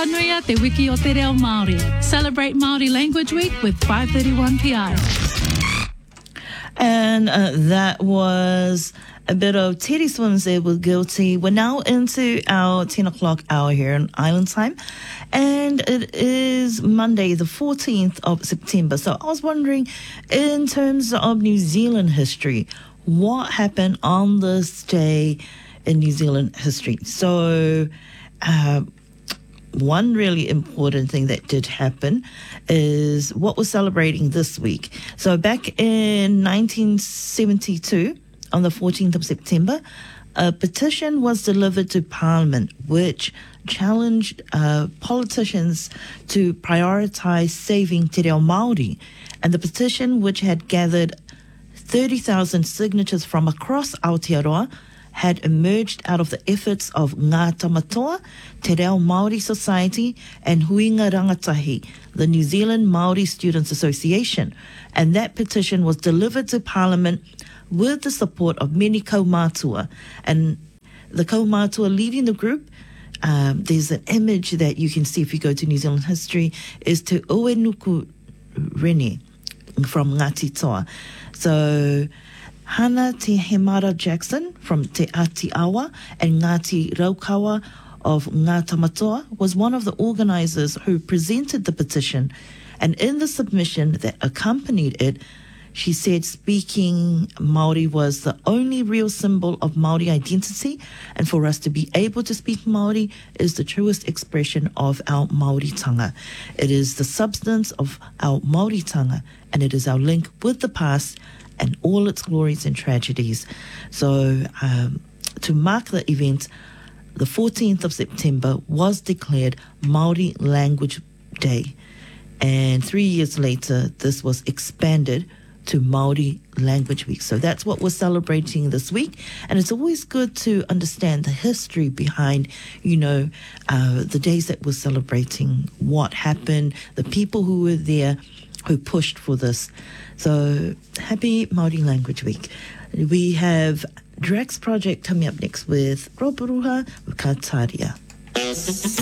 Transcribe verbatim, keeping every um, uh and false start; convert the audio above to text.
whakanuia te wiki o te reo Māori. Celebrate Māori Language Week with five thirty-one P I. And uh, that was a bit of Teddy Swims there with Guilty. We're now into our ten o'clock hour here in Island Time. And it is Monday, the fourteenth of September. So I was wondering, in terms of New Zealand history, what happened on this day in New Zealand history? So uh, one really important thing that did happen is what we're celebrating this week. So back in nineteen seventy-two, on the fourteenth of September, a petition was delivered to Parliament which challenged uh, politicians to prioritise saving te reo Māori. And the petition, which had gathered thirty thousand signatures from across Aotearoa, had emerged out of the efforts of Ngā Tamatoa, Te Reo Māori Society, and Huinga Rangatahi, the New Zealand Māori Students Association. And that petition was delivered to Parliament with the support of many kaumātua. And the kaumātua leading the group, um, there's an image that you can see if you go to New Zealand history, is Te Uenuku Rene from Ngāti Toa. So Hana Te Hemara Jackson from Te Atiawa and Ngāti Raukawa of Ngā Tamatoa was one of the organisers who presented the petition. And in the submission that accompanied it, she said speaking Māori was the only real symbol of Māori identity, and for us to be able to speak Māori is the truest expression of our Māoritanga. It is the substance of our Māoritanga, and it is our link with the past and all its glories and tragedies. So um, to mark the event, the fourteenth of September was declared Māori Language Day. And three years later, this was expanded to Māori Language Week. So that's what we're celebrating this week. And it's always good to understand the history behind, you know, uh, the days that we're celebrating, what happened, the people who were there, who pushed for this. So happy Māori Language Week. We have Drax Project coming up next with Rob Ruha with Kataria.